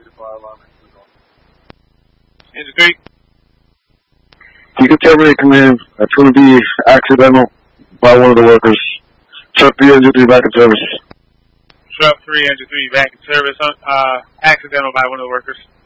the fire alarm. Engine 3. Deacon 10 Marine Command, that's going to be accidental by one of the workers. Truck 3, Engine 3 back in service. Truck 3, Engine 3 back in service. Accidental by one of the workers.